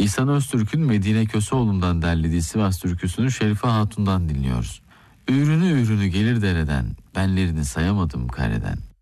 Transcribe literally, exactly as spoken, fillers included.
İhsan Öztürk'ün Medine Köseoğlu'ndan derlediği Sivas türküsünü Şerife Hatun'dan dinliyoruz. Ürünü ürünü gelir dereden, benlerini sayamadım kareden.